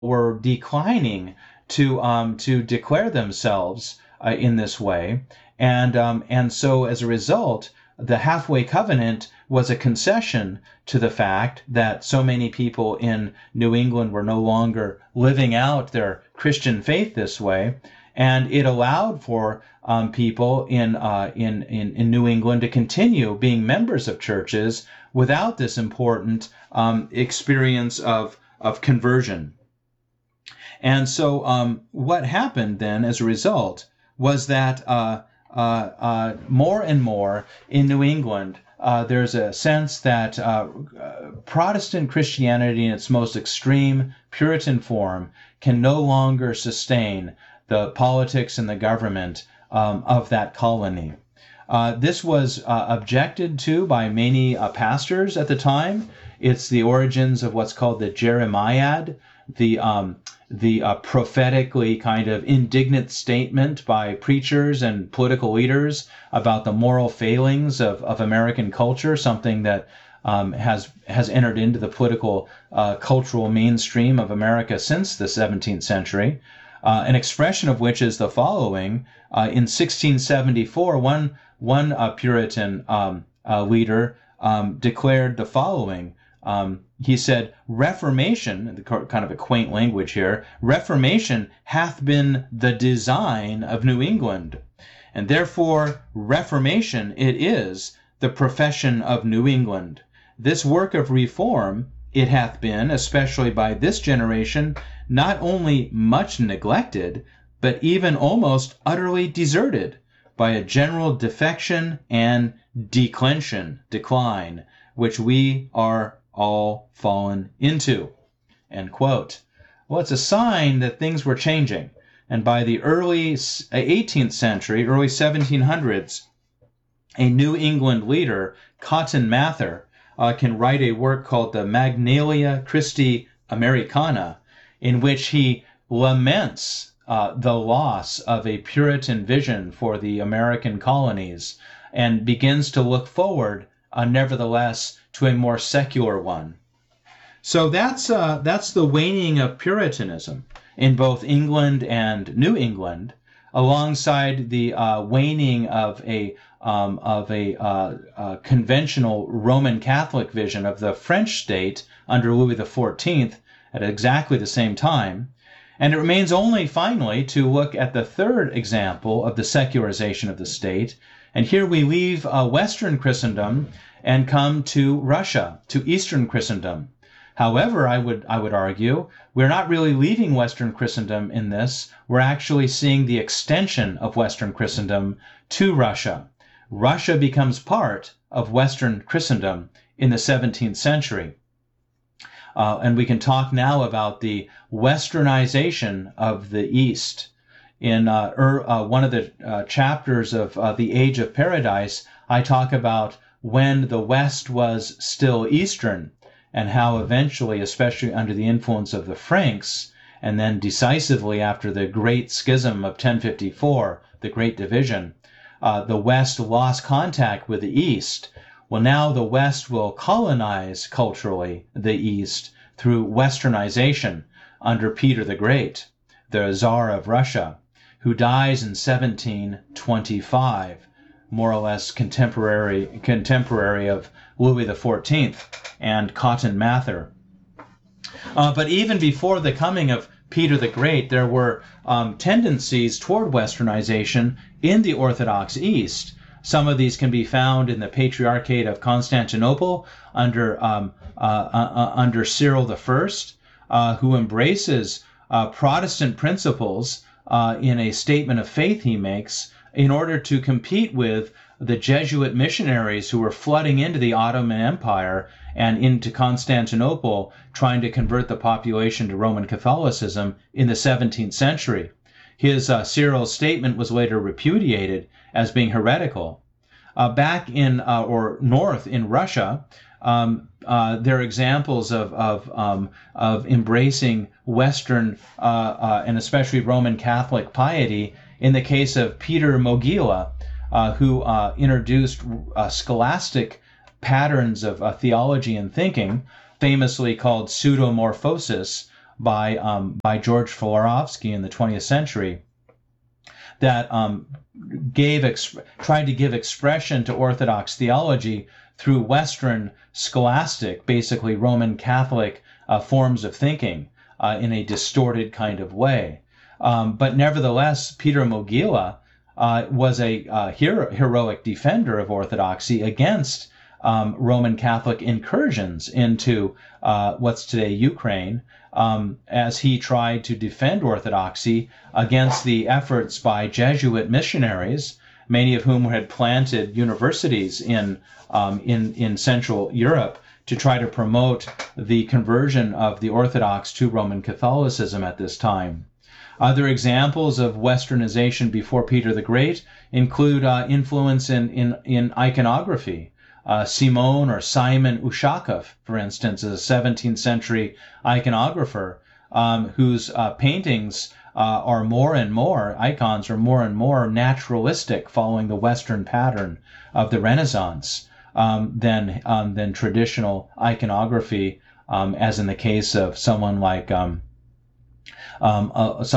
were declining to declare themselves in this way, and so as a result, the halfway covenant was a concession to the fact that so many people in New England were no longer living out their Christian faith this way, and it allowed for people in New England to continue being members of churches without this important experience of conversion. And so what happened then as a result was that more and more in New England, there's a sense that Protestant Christianity in its most extreme Puritan form can no longer sustain the politics and the government of that colony. This was objected to by many pastors at the time. It's the origins of what's called the Jeremiad, the prophetically kind of indignant statement by preachers and political leaders about the moral failings of American culture, something that has entered into the political cultural mainstream of America since the 17th century. An expression of which is the following. In 1674, one Puritan leader declared the following. He said, Reformation, kind of a quaint language here, Reformation hath been the design of New England, and therefore Reformation it is the profession of New England. This work of reform it hath been, especially by this generation, not only much neglected, but even almost utterly deserted by a general defection and decline, which we are all fallen into. End quote. Well, it's a sign that things were changing. And by the early 18th century, early 1700s, a New England leader, Cotton Mather, can write a work called the Magnalia Christi Americana, in which he laments the loss of a Puritan vision for the American colonies and begins to look forward, nevertheless, to a more secular one. So that's the waning of Puritanism in both England and New England, alongside the waning of a conventional Roman Catholic vision of the French state under Louis XIV at exactly the same time. And it remains only finally to look at the third example of the secularization of the state. And here we leave Western Christendom and come to Russia, to Eastern Christendom. However, I would argue, we're not really leaving Western Christendom in this. We're actually seeing the extension of Western Christendom to Russia. Russia becomes part of Western Christendom in the 17th century. And we can talk now about the westernization of the East. In one of the chapters of The Age of Paradise, I talk about when the West was still Eastern, and how eventually, especially under the influence of the Franks, and then decisively after the Great Schism of 1054, the Great Division, the West lost contact with the East. Well, now the West will colonize culturally the East through westernization under Peter the Great, the Tsar of Russia, who dies in 1725, more or less contemporary of Louis XIV and Cotton Mather. But even before the coming of Peter the Great, there were tendencies toward westernization in the Orthodox East. Some of these can be found in the Patriarchate of Constantinople under Cyril I, who embraces Protestant principles in a statement of faith he makes in order to compete with the Jesuit missionaries who were flooding into the Ottoman Empire and into Constantinople, trying to convert the population to Roman Catholicism in the 17th century. His Cyril's statement was later repudiated as being heretical. Back in or north in Russia, there are examples of embracing Western and especially Roman Catholic piety in the case of Peter Mogila, who introduced scholastic patterns of theology and thinking, famously called pseudomorphosis, by George Florovsky in the 20th century that tried to give expression to Orthodox theology through Western scholastic, basically Roman Catholic forms of thinking in a distorted kind of way. But nevertheless, Peter Mogila was a heroic defender of orthodoxy against Roman Catholic incursions into what's today Ukraine, as he tried to defend orthodoxy against the efforts by Jesuit missionaries, many of whom had planted universities in Central Europe to try to promote the conversion of the Orthodox to Roman Catholicism at this time. Other examples of Westernization before Peter the Great include influence in iconography. Simon Ushakov, for instance, is a 17th century iconographer whose paintings are more and more, icons are more and more naturalistic, following the Western pattern of the Renaissance than traditional iconography, as in the case of someone like Andrei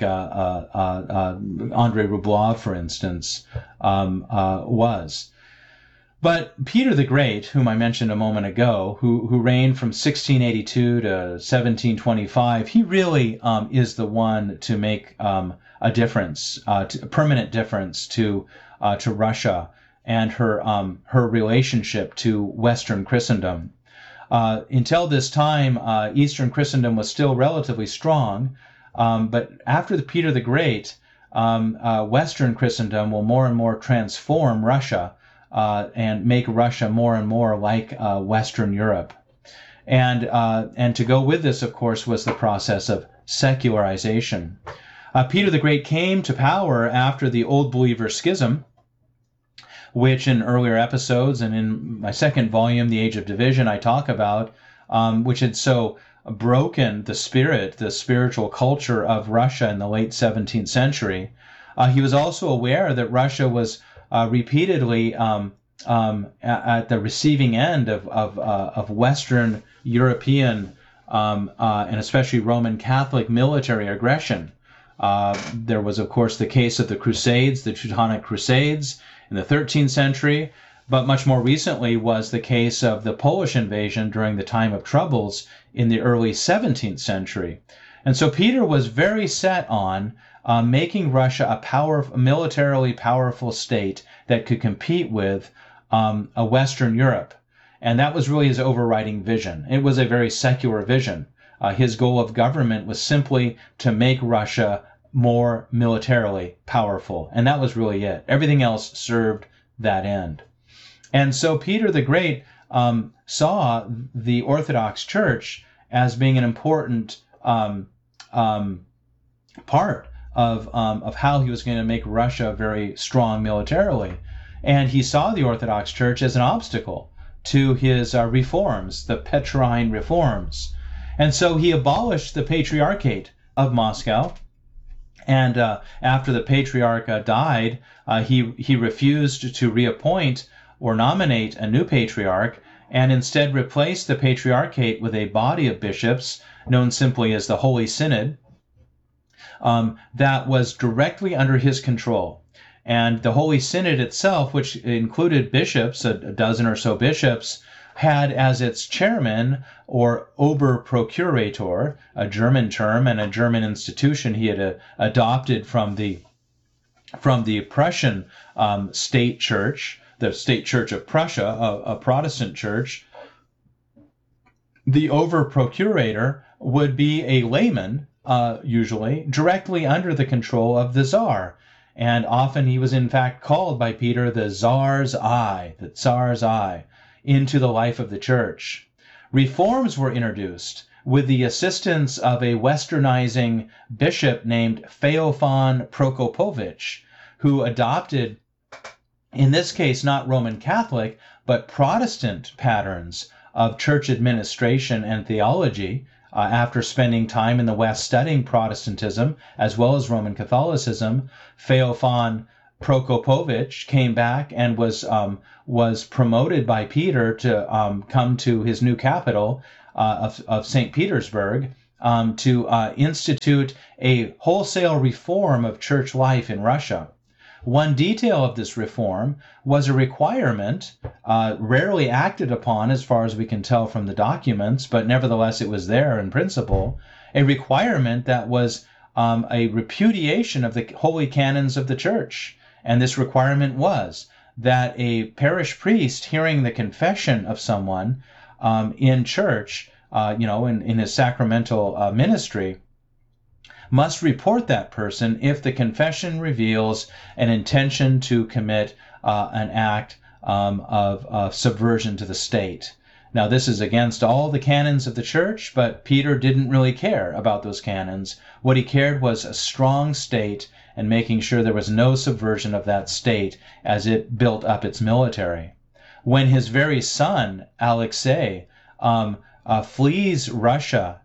Rublev, for instance, was. But Peter the Great, whom I mentioned a moment ago, who reigned from 1682 to 1725, he really is the one to make a difference, a permanent difference to Russia and her relationship to Western Christendom. Until this time, Eastern Christendom was still relatively strong, but after Peter the Great, Western Christendom will more and more transform Russia and make Russia more and more like Western Europe. And to go with this, of course, was the process of secularization. Peter the Great came to power after the Old Believer Schism, which in earlier episodes and in my second volume, The Age of Division, I talk about, which had so broken the spiritual culture of Russia in the late 17th century. He was also aware that Russia was repeatedly at the receiving end of Western European and especially Roman Catholic military aggression. There was, of course, the case of the Crusades, the Teutonic Crusades in the 13th century, but much more recently was the case of the Polish invasion during the time of troubles in the early 17th century. And so Peter was very set on making Russia a militarily powerful state that could compete with a Western Europe. And that was really his overriding vision. It was a very secular vision. His goal of government was simply to make Russia more militarily powerful. And that was really it. Everything else served that end. And so Peter the Great saw the Orthodox Church as being an important part of how he was going to make Russia very strong militarily. And he saw the Orthodox Church as an obstacle to his reforms, the Petrine reforms. And so he abolished the Patriarchate of Moscow. And after the Patriarch died, he refused to reappoint or nominate a new Patriarch, and instead replaced the Patriarchate with a body of bishops known simply as the Holy Synod that was directly under his control. And the Holy Synod itself, which included bishops, a dozen or so bishops, had as its chairman, or Oberprokurator, a German term and a German institution he had adopted from the Prussian state church, the state church of Prussia, a Protestant church. The Overprocurator would be a layman, usually, directly under the control of the Tsar. And often he was in fact called by Peter the Tsar's eye, into the life of the church. Reforms were introduced with the assistance of a westernizing bishop named Feofan Prokopovich, who adopted, in this case, not Roman Catholic, but Protestant patterns of church administration and theology, after spending time in the West studying Protestantism as well as Roman Catholicism. Feofan Prokopovich came back and was promoted by Peter to come to his new capital of St. Petersburg to institute a wholesale reform of church life in Russia. One detail of this reform was a requirement, rarely acted upon as far as we can tell from the documents, but nevertheless it was there in principle, a requirement that was a repudiation of the holy canons of the church. And this requirement was that a parish priest hearing the confession of someone in church, in his sacramental ministry, must report that person if the confession reveals an intention to commit an act of subversion to the state. Now, this is against all the canons of the church, but Peter didn't really care about those canons. What he cared was a strong state and making sure there was no subversion of that state as it built up its military. When his very son, Alexei, flees Russia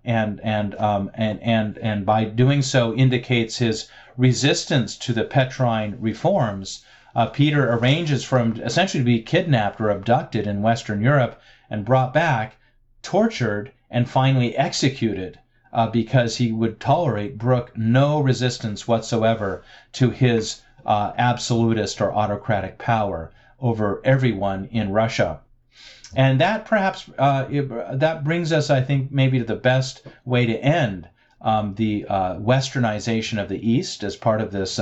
and by doing so indicates his resistance to the Petrine reforms, Peter arranges for him essentially to be kidnapped or abducted in Western Europe and brought back, tortured, and finally executed because he would brook no resistance whatsoever to his absolutist or autocratic power over everyone in Russia. And that perhaps that brings us, I think, maybe to the best way to end the westernization of the East as part of this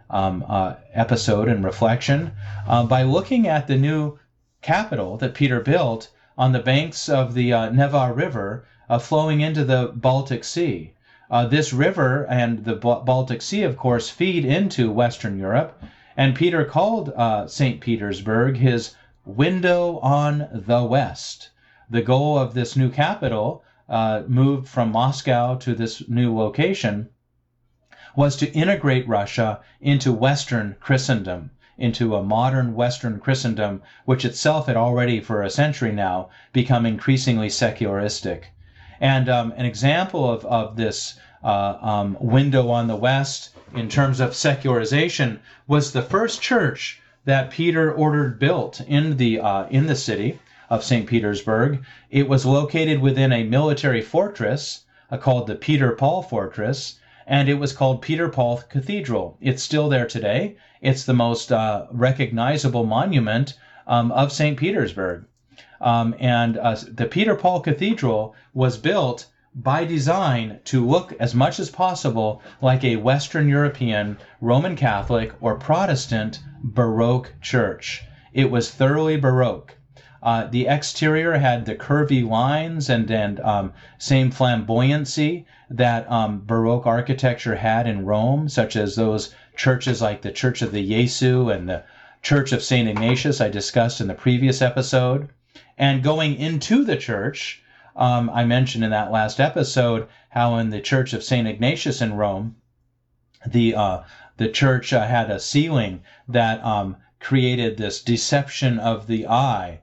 episode and reflection by looking at the new capital that Peter built on the banks of the Neva River flowing into the Baltic Sea. This river and the Baltic Sea, of course, feed into Western Europe, and Peter called St. Petersburg his window on the West. The goal of this new capital, moved from Moscow to this new location, was to integrate Russia into Western Christendom, into a modern Western Christendom, which itself had already, for a century now, become increasingly secularistic. And an example of this window on the West in terms of secularization was the first church that Peter ordered built in the city of St. Petersburg. It was located within a military fortress called the Peter Paul Fortress, and it was called Peter Paul Cathedral. It's still there today. It's the most recognizable monument of St. Petersburg. The Peter Paul Cathedral was built by design to look as much as possible like a Western European Roman Catholic or Protestant Baroque church. It was thoroughly Baroque. The exterior had the curvy lines and same flamboyancy that Baroque architecture had in Rome, such as those churches like the Church of the Jesu and the Church of St. Ignatius I discussed in the previous episode. And going into the church, I mentioned in that last episode how in the Church of St. Ignatius in Rome, the church had a ceiling that created this deception of the eye,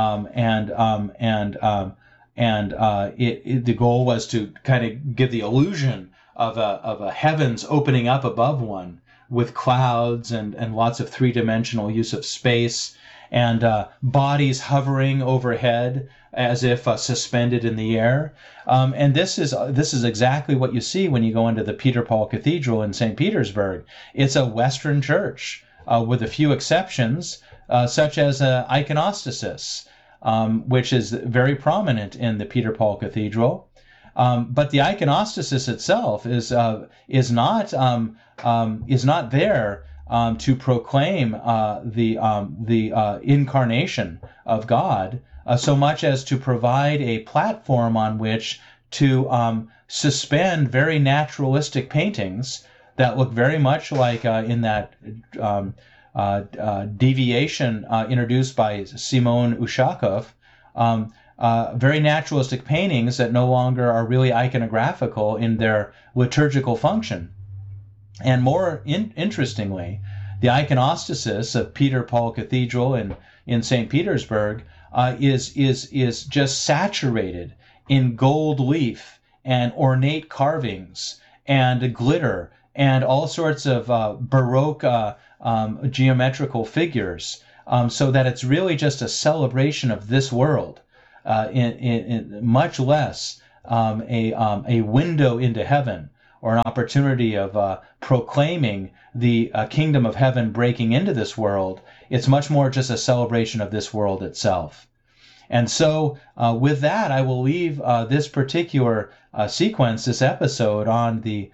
the goal was to kind of give the illusion of a heavens opening up above one with clouds and lots of three-dimensional use of space and bodies hovering overhead as if suspended in the air. And this is exactly what you see when you go into the Peter Paul Cathedral in St. Petersburg. It's a Western church with a few exceptions, such as iconostasis, which is very prominent in the Peter Paul Cathedral. But the iconostasis itself is not there to proclaim the incarnation of God, so much as to provide a platform on which to suspend very naturalistic paintings that look very much like in that deviation introduced by Simon Ushakov, very naturalistic paintings that no longer are really iconographical in their liturgical function. And more interestingly, the iconostasis of Peter Paul Cathedral in St. Petersburg is just saturated in gold leaf and ornate carvings and glitter and all sorts of Baroque geometrical figures, so that it's really just a celebration of this world, in much less a window into heaven, or an opportunity of proclaiming the kingdom of heaven breaking into this world. It's much more just a celebration of this world itself. And so, with that, I will leave this particular sequence, this episode on the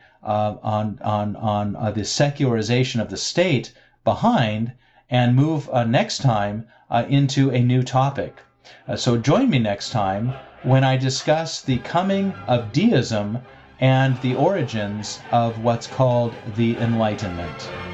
secularization of the state behind, and move next time into a new topic. So join me next time when I discuss the coming of deism and the origins of what's called the Enlightenment.